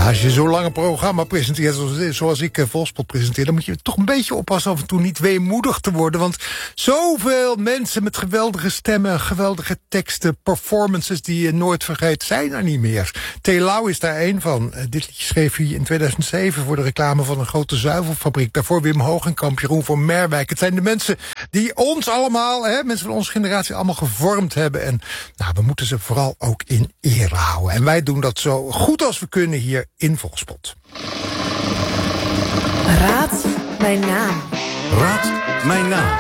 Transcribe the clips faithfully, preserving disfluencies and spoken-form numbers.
als je zo'n lang een programma presenteert zoals, zoals ik uh, Volspot presenteer, dan moet je toch een beetje oppassen af en toe niet weemoedig te worden. Want zoveel mensen met geweldige stemmen, geweldige teksten, performances die je nooit vergeet, zijn er niet meer. T. Lau is daar één van. Uh, dit liedje schreef hij in tweeduizend zeven voor de reclame van een grote zuivelfabriek. Daarvoor Wim Hogenkamp, Jeroen van Merwijk. Het zijn de mensen die ons allemaal, hè, mensen van onze generatie, allemaal gevormd hebben. En nou, we moeten ze vooral ook in ere houden. En wij doen dat zo goed als we kunnen hier in Volspot. Raad mijn naam. Raad mijn naam.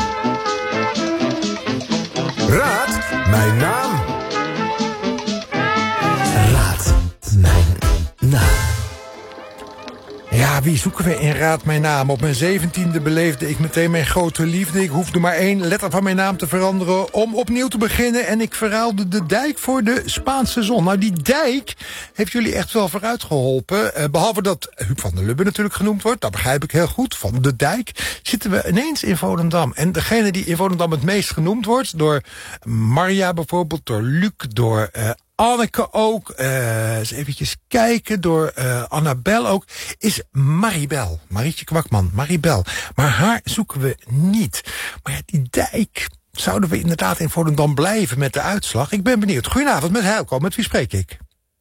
Raad mijn naam. Raad mijn naam. Ja, wie zoeken we in Raad mijn naam? Op mijn zeventiende beleefde ik meteen mijn grote liefde. Ik hoefde maar één letter van mijn naam te veranderen om opnieuw te beginnen. En ik verruilde de dijk voor de Spaanse zon. Nou, die dijk heeft jullie echt wel vooruit geholpen. Uh, behalve dat Huub van der Lubbe natuurlijk genoemd wordt. Dat begrijp ik heel goed. Van de dijk zitten we ineens in Volendam. En degene die in Volendam het meest genoemd wordt, door Maria bijvoorbeeld, door Luc, door Uh, Anneke ook, uh, eens eventjes kijken, door uh, Annabel ook, is Maribel. Marietje Kwakman, Maribel. Maar haar zoeken we niet. Maar ja, die dijk, zouden we inderdaad in Volendam blijven met de uitslag? Ik ben benieuwd. Goedenavond, met Heilko. Met wie spreek ik?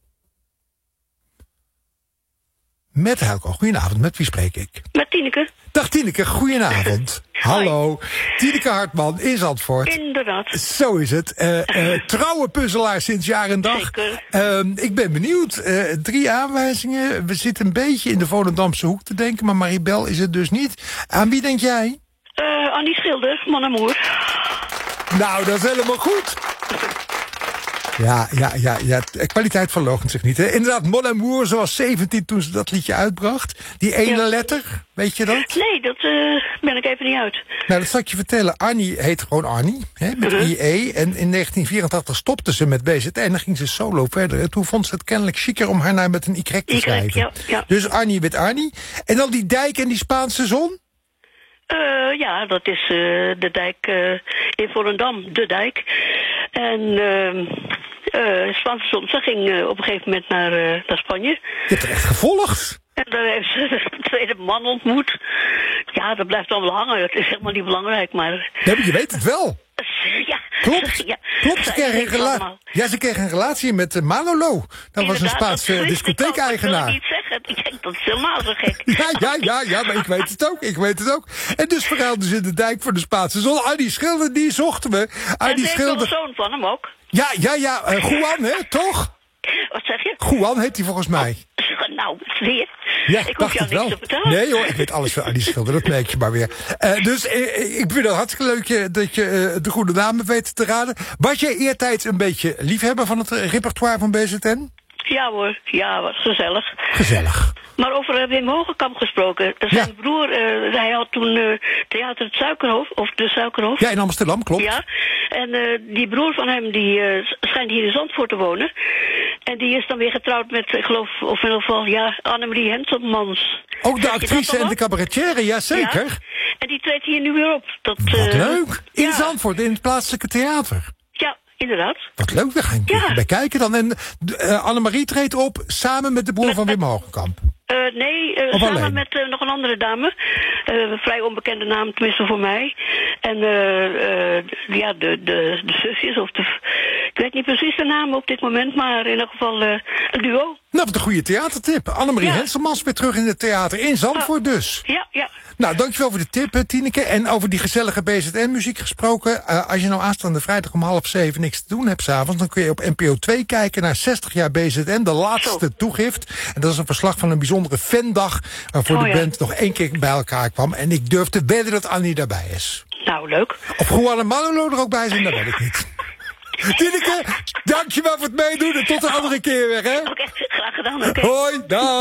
Met Heilko. Goedenavond, met wie spreek ik? Met Tineke. Dag Tineke, goedenavond. Hallo, Tineke Hartman in Zandvoort. Inderdaad. Zo is het. Uh, uh, trouwe puzzelaar sinds jaar en dag. Zeker. Uh, ik ben benieuwd. Uh, drie aanwijzingen. We zitten een beetje in de Volendamse hoek te denken, maar Maribel is het dus niet. Aan wie denk jij? Uh, Annie Schilder, Mon Amour. Nou, dat is helemaal goed. Ja, ja, ja, ja. Kwaliteit verloochent zich niet. Hè? Inderdaad, Mon Amour, zoals zeventien toen ze dat liedje uitbracht. Die ene ja. letter, weet je dat? Nee, dat uh, ben ik even niet uit. Nou, dat zal ik je vertellen. Arnie heet gewoon Arnie, hè, met uh-huh. I E. En in negentien vierentachtig stopte ze met B Z T en dan ging ze solo verder. En toen vond ze het kennelijk chiquer om haar naam met een Y te y, schrijven. Ja, ja. Dus Arnie met Arnie. En dan die dijk en die Spaanse zon? Uh, ja, dat is uh, de dijk uh, in Volendam, de dijk. En uh, uh, Spaanse zon, ze ging uh, op een gegeven moment naar, uh, naar Spanje. Je hebt er echt gevolgd? En daar heeft ze de tweede man ontmoet. Ja, dat blijft dan wel hangen. Dat is helemaal niet belangrijk, maar... Ja, maar je weet het wel. Ja. Klopt, ja. klopt. Ze kreeg, een rela- ja, ze kreeg een relatie met uh, Manolo. Dat Inderdaad, was een Spaanse discotheek-eigenaar. Dat wil ik niet zeggen. Ik denk, dat is helemaal zo gek. Ja, ja, ja, ja, maar ik weet het ook. Ik weet het ook. En dus verhuilden ze de dijk voor de Spaanse zon. Arnie Schilder, die zochten we. Arnie en Schilder. En zoon van hem ook. Ja, ja, ja. Uh, Juan, hè, toch? Wat zeg je? Juan heet hij volgens mij. Oh, nou, weer. Ja, ik hoef jou niks wel. te vertellen. Nee hoor, ik weet alles van Arnie Schilder, dat merk je maar weer. Uh, dus uh, ik vind het hartstikke leuk je, dat je uh, de goede namen weet te raden. Was jij eertijds een beetje liefhebber van het repertoire van B Z N? Ja hoor, ja, wat gezellig. Gezellig. Maar over uh, Wim Hogenkamp gesproken. Zijn ja. broer, uh, hij had toen uh, Theater het Suikerhoofd, of de Suikerhoofd. Ja, in Amsterdam, klopt. Ja, en uh, die broer van hem, die uh, schijnt hier in Zandvoort te wonen. En die is dan weer getrouwd met, ik geloof, of in ieder geval, ja, Annemarie Henselmans. Ook de actrice en de cabaretière, jazeker. Ja. En die treedt hier nu weer op. Dat, Wat uh, leuk. In ja. Zandvoort, in het plaatselijke theater. Ja, inderdaad. Wat leuk, daar ga ik ja. bij kijken dan. En uh, Annemarie treedt op samen met de broer met, van Wim Hogenkamp. Uh, nee, uh, samen alleen? met uh, nog een andere dame. Uh, een vrij onbekende naam, tenminste voor mij. En uh, uh, ja, de, de, de zusjes, of de... Ik weet niet precies de naam op dit moment, maar in ieder geval uh, een duo. Nou, wat een goede theatertip. Annemarie ja. Henselmans weer terug in het theater. In Zandvoort uh, dus. Ja, ja. Nou, dankjewel voor de tip, Tineke. En over die gezellige B Z N-muziek gesproken. Uh, als je nou aanstaande vrijdag om half zeven niks te doen hebt s'avonds, dan kun je op N P O twee kijken naar zestig jaar B Z N, de laatste Zo. toegift. En dat is een verslag van een bijzondere fandag, waarvoor oh, de band ja. nog één keer bij elkaar kwam. En ik durf te wedden dat Annie daarbij is. Nou, leuk. Of Juan en Manolo er ook bij zijn, dat weet ik niet. Tineke, dankjewel voor het meedoen en tot de andere keer weer, hè? Oké, okay, graag gedaan. Okay. Hoi, dag.